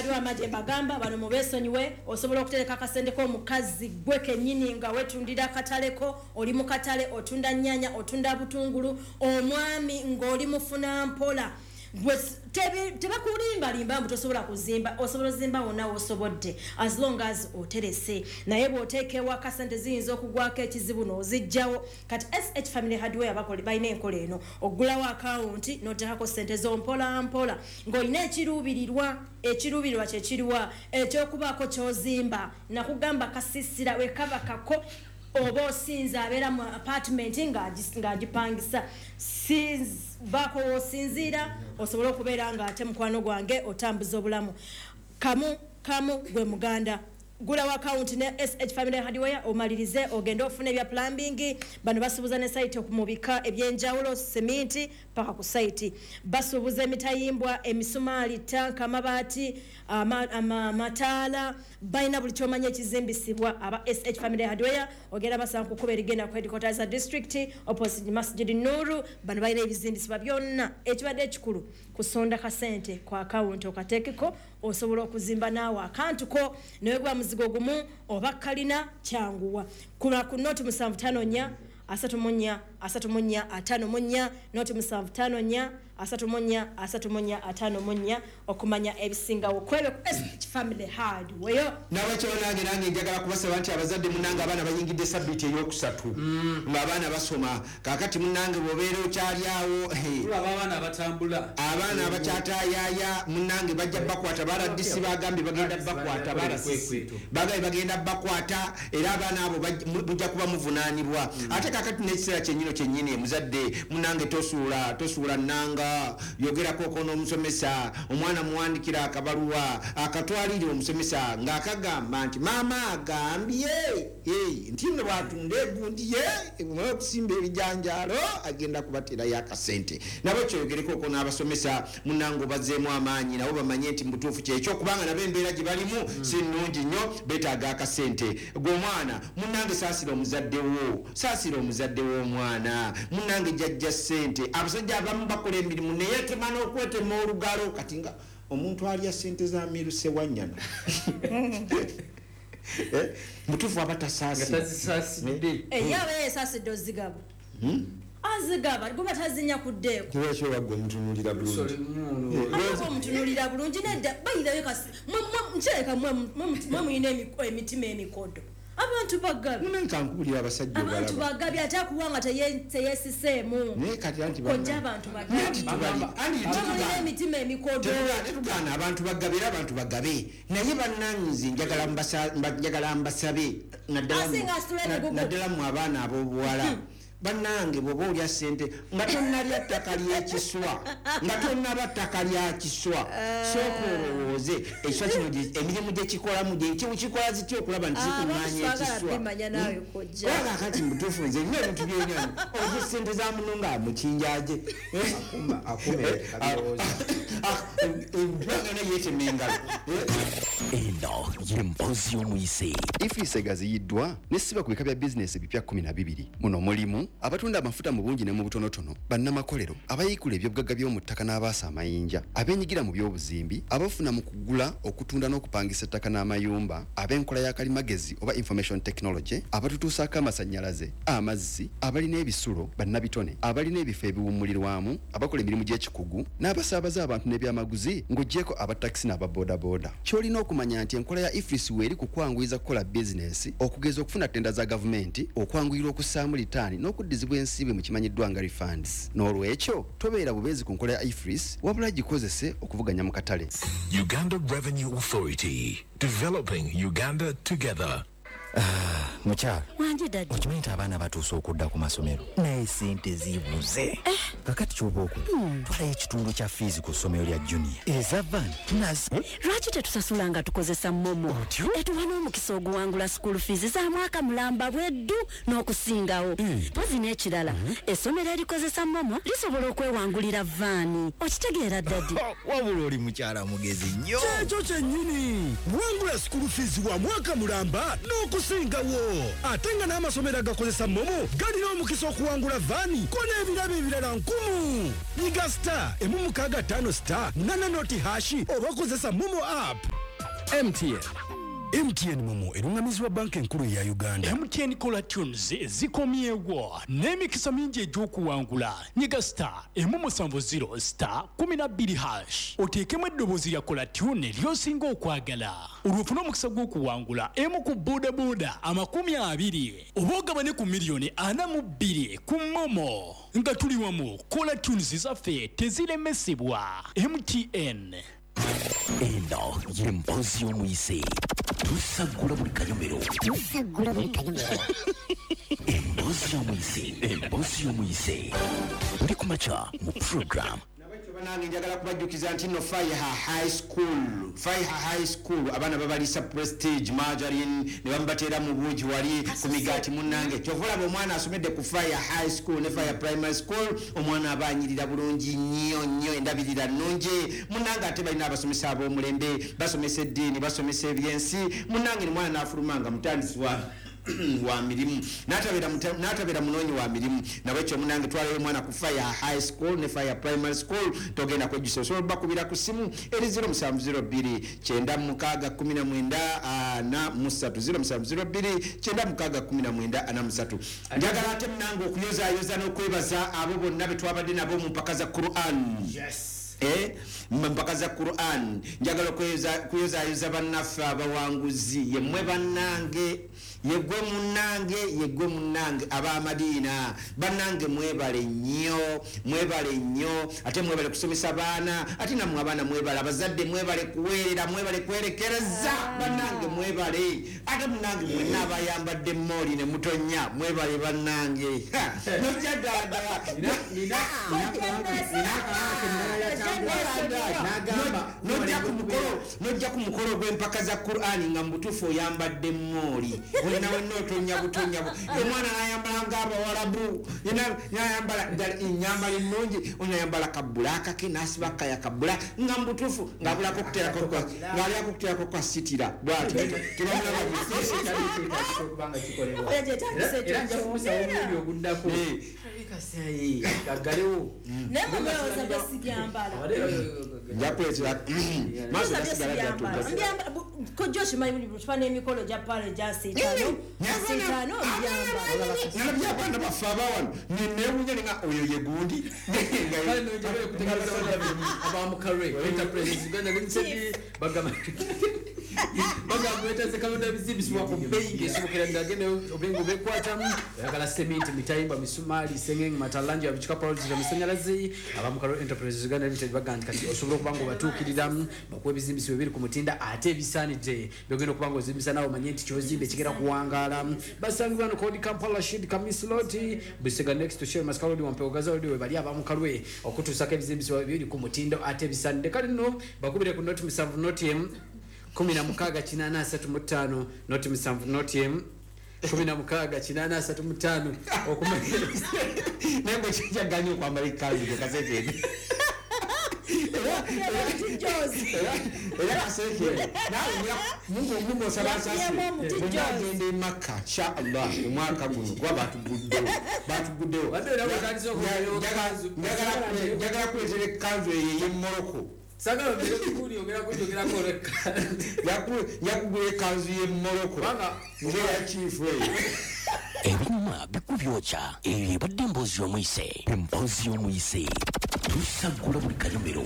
haliwo amajemba gamba bano mubesonyiwe osobola okutereka akasente ko mukazi gwe kennyini nga wetundira akataleko oli mu katale otunda nyanya otunda butungulu omwami ng'oli mufuna mpola tebakulimba mbu tosobola kuzimba osobola zimba wonna wosobodde as long as oterese naye bw'oteekewa akasente ziyinza okugwako ekizibu n'ozijjawo kati SH Family Hardware abakole balina enkola eno oggulawo akawunti n'oteekako sente zo mpola ng'olina ekiruubirirwa kyekiriwa ekyokubaako ky'ozimba nakugamba kasiisira wekaba kako oba osinza abeera mu apartment ng'agipangisa bako osinziira osobola okubeera nga ate mukwano gwange otambuza obulamu kamu gwe muganda gula wa account ne SH Family Hardware omalirize ogenda ofuna ebya plumbing bano basubuza ne site okumubika ebyenjawulo cement paka ku site basubuza emitayimbwa emisumali tanka mabati matala baina buli kyomanya ekizimbisibwa aba SH Family Hardware ogenda basanku kuba erigenda ku headquarters district opposite Masjid Nuru bano baina ebizimbisibwa byonna ekibadde ekikulu kusonda kasente kwa account okatekeko osobola okuzimba naawe akantu ko newe muzigo gumu oba kalina kyanguwa kuna ku noti 754 335 noti 754 335 okumanya ebisingawo kwebe ku SH Family Hardware nawe kyonange nange njagala kubasaba nti abazadde munanga abaana bayingidde sabbiiti eyokusatu ng'abaana basoma kakati munange bwobeera okyalyawo abaana abatambula abaana abakyatayaaya munange bajja bakwata baradisi bagambye bagenda bakwata barasisi bagenda bakwata era abaana abo bujja kuba muvunaanibwa ate kakati n'ekiseera kyennyini muzadde munange tosuula nanga yogerako kono omusomesa omwana muwandikira akabaluwa akatwalire omusomesa ng'akagamba nti maama agambye nti nno bwatunde egundi okusimba ebijanjaalo agenda kubaterayo akasente nabo kyogereko kono abasomesa munange obazeemu amaanyi nabo bamanye nti mutuufu kyekyo kubanga nabo embeera gye balimu si nnungi nnyo beetaaga akasente gw'omwana munange saasira omuzadde w'omwana munange jjajja sente abasajja abamu bakola emirimu naye temana okwetema olugalo kati nga omuntu alya sente za miruse wanyana mutuufu abatasaaside yabe esaasidde ozigaba azigaba guba tazinya kuddeeko kiwekyo wagwe mutunulira bulungi omutunulira bulungi nedda bayirayo kasi nkyereka mwe muyina emitima emikodo abantu bagabi munankankubulira abasajja abantu bagabi ate akuwanga teyesiseemu naye kati anti kojja abantu bagabi emitima emikodo tetugaana abantu bagabi era abantu bagabe naye bannanzi njagala mbasabe naddala mu abaana ab'obuwala bannange bwoba olya sente nga tonnalya ttaka ly'ekiswa nga tonnaba ttaka lya kiswa sooka olowooze ekiswa kino emirimu gyekikolamu kikola zitya okulaba nti zikuŋŋaanya ekiswa kakati mutuufu nze nyo ebintu byenyani olya sente za muno nga mukinjaje mpagana yeetema engalo eno y'emboozi y'omuyise Ifisi egaziyiddwa n'essiba ku bika bya bizinesi ebipya 12 muno mulimu abatunda amafuta mu bungi ne mu butonotono bannamakolero abayiikula ebyobugagga by'omu ttaka n'abaasa amayinja abeenyigira mu by'obuzimbi abafuna mu kugula okutunda n'okupangisa ettaka n'amayumba ab'enkola ya kalimagezi oba information technology abatutuusaako amasannyalaze amazzi abalina ebisulo bannabitone abalina ebifo ebiwummulirwamu abakola emirimu gy'ekikugu n'abasaabaza abantu n'ebyamaguzi ng'oggyeko abatakisi n'ababoodaboda ky'olina okumanya nti enkola ya Ifisi weeri kukwanguyiza kukola bizinesi okugeza okufuna ttenda za gavumenti okwanguyirwa okussaamu litaani n'okuddizibwa ensibe mu kimanyiddwa nga refunds n'olwekyo tobeera bubeezi ku nkola ya Ifris wabula gikozese okuvuganya mu katale. Uganda Revenue Authority, developing Uganda together. Mukyala wanje dadi okimanyi nti abaana batuuse okudda ku masomero naye sente zibuze kakati ky'oba okulu twalayo ekitundu kya fiizi ku ssomero lya junior eza van tunazi lwaki tetusasula nga tukozesa momo etuwa n'omukisa oguwangula school fees za mwaka mulamba bweddu n'okusingawo pozi n'ekirala essomero erikozesa momo lisobola okwewangulira vaani okitegeera dadi wabula oli mukyala mugezi nnyo kyekyo kyennyini wangula school fees wa mwaka mulamba n'okusingawo ate nga nga n'amasomero agakozesa momo galina omukisa okuwangula vaani ko n'ebirabo ebirala 1000. Nyiga star 165 noti hashi oba kozesa momo app. MTN Momo erungamizibwa banka enkulu ya Uganda. MTN Kola Tunes zikomyewo n'emikisa mingi egy'okuwangula. Nyiga star 170 star 12 hash oteekemu eddoboozi lya Kola Tune ly'osinga okwagala. Olwofuna omukisa gw'okuwangula emu ku bodaboda 20 oba ogabane ku miliyoni 42 ku Momo. Nga tuli wamu Kola Tunes zaffe teziremesebwa. MTN. Eno y'emboozi y'omuyise. Tusagula buli kanyomero. Emboozi y'omuyise. Buli kumakya mu program. Nange njagala kubajjukiza nti no Fire High School abaana babalisa Prestige margarine ne bamubateera mu buugi wali ku migaati munnange kyovula omwana asomedde ku Fire High School ne Fire Primary School omwana abanyirira bulungi nnyo endabirira nnungi munnange ate balina abasomesa ab'omulembe basomesa eddiini basomesa ebyensi munnange ne mwana n'afulumanga mutandisi wa mirimu n'atabera munonyi wa mirimu nabwekyo munange twalayo mwana ku Fire High School ne Fire Primary School togenda kwejjusa osobola bakubira ku simu eri 0702 0902 njagala ate munange okuyozaayoza n'okwebaza abo bonna be twabadde nabo mu mpaka za Quran. Mpaka za Quran njagala kuyozaayoza bannaffe abawanguzi yemmwe bannange yegwe munange ab'Amadiina bannange mwebale nnyo ate mwebale kusomesa baana ate namwe abaana mwebale abazadde mwebale kuweerera mwebale kwerekereza bannange mwebale ate munange mwenna abayambadde mooli ne mutonya mwebale bannange nojja ku mukolo gw'empaka za Qur'ani nga mubutuufu oyambadde mooli nawe notonya butonya omwana nayambala ng'Abawarabu nayambala ennyambala ennungi onayambala kabulaka ke nasiba kaya kabula nga mubutuufu ng'abulako okuteerako kwa sitira bw'ati emikolo gya pale gya siitaano nalabyabana baffe abawano nenewunya ninga oyo ye gundi abamukalwe enterprise Uganda limited bagambwetase kalonda bizimbisibwa ku bbeeyi ng'esobokera ndagende obengo bekwatamu oyagala sementi mitayimba misumaali sengenge matalanjo abicukapaloti amasanyalaze abamukalwe enterprise Uganda limited bagamba nti kati osobola okuba nga obatuukiririramu bakuwa ebizimbisibwa ebiri ku mutinda ate ebisaanidde byogenda okuba nga ozimbisa nawe omanye nti kyozimba ekigera kuwangaala basangibwa no kodi Kampala Shid Kamisloti Busega next to Shell Maskalodi Wampewo Gazalodi we bali abamukalwe okutuusako ebizimbisibwa ebiri ku mutindo ate ebisaanidde kale nno bakubire ku noti 7 noti emu 1685 noti 7 noti emu 1685 okumanya nembo kijaganya okwambala ekanzu gekasekende era kasekende nawe mungu osabasasi onagende Makka insha Allah omwaka guno kuba batuguddewo njagala kuleetera ekanzu eyo ey'Emorocco yakugula ekanzu y'Emorocco ng'eya chifu eyo ebinyuma bikubyokya eyo ebadde emboozi y'omuyise tusagula buli kanyomero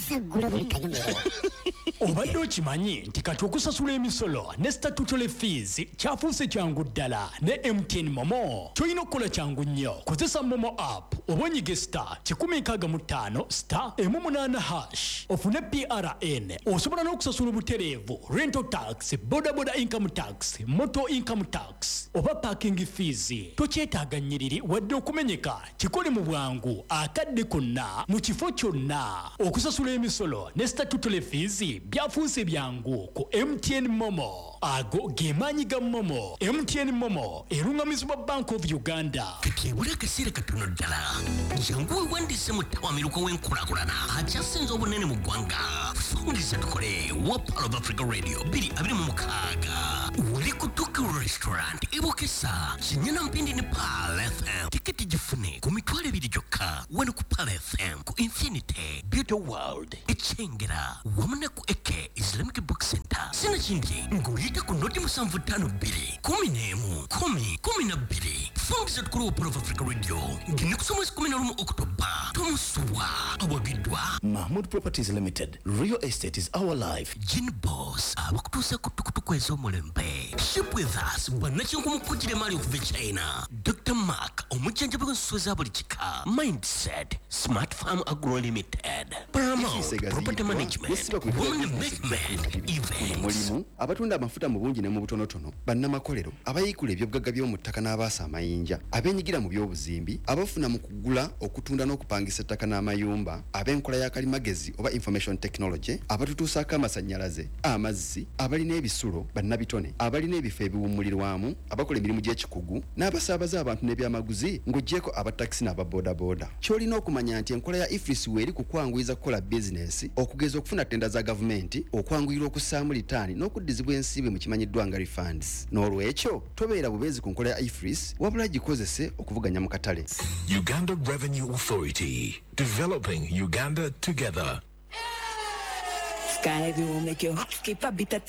obadde okimanyi nti kati okusasula emisolo ne statutory fees kyafuuse kyangu ddala ne MTN Momo kyolina okukola kyangu nnyo kozesa Momo app oba onyige star 165 star 18 hash ofune PRN osobola n'okusasula obutereevu rental tax bodaboda income tax motor income tax oba parking fees tokyetaaga nnyiriri wadde okumenyeka kikole mu bwangu akadde konna mu kifo kyonna okusasula emisolo ne statutory fees byafuuse byangu ku MTN Momo ago gemaanyi ga Momo. MTN Momo erungamizibwa Bank of Uganda. Kebula akaseera katono ddala jangu wewandise mu ttawamiruko w'enkulaakulana akyasinze obunene mu ggwanga fungiza tukole wa Pearl of Africa Radio 226 uli kutuka restaurant ibukisa chinyana mpindi ni Pal FM tiketi jifune ku mitwalo 2 jokka wano ku Pal FM ku Infinity Beauty World ichengera wamana ku Eke Islamic Book Center sina chindi ngulita ku noti 752 10 fungiza tukuru Polo of Africa Radio ngini kusoma 11 Oktoba tomusuwa awagidwa Mahmoud Properties Limited. Real estate is our life. Gin Boss abakutusa kutukutukwezo mulembe. Ship with us banachingu mukujire mali okuva China. Dr. Mark omuchanja bwensuza buli chika. Mindset Smart Farm Agro Limited. Paramount Property Management. Women Investment Events. Mulimu abatunda amafuta mu bungi ne mu butonotono bannamakolero abayikula ebyobugagga by'omuttaka n'abaasa amayinja abenyigira mu by'obuzimbi abafuna mu kugula okutunda n'okupangisa ettaka n'amayumba abenkola ya kalimagezi oba information technology abatutuusaako amasannyalaze amazzi abalina ebisulo bannabitone abalina ebifo ebiwummulirwamu abakola emirimu gy'ekikugu n'abasaabaza abantu n'ebyamaguzi ng'oggyeko abatakisi n'ababoodabooda ky'olina okumanya nti enkola ya ifris weeri kukwanguyiza kukola bizinesi okugeza okufuna ttenda za gavumenti okwanguyirwa okussaamu litaani n'okuddizibwa ensimbi mu kimanyiddwa nga refunds n'olwekyo tobeera bubeezi ku nkola ya ifris wabula gikozese okuvuganya mu katale. Uganda Revenue Authority, developing Uganda together. Sky will make your heart skip a bit.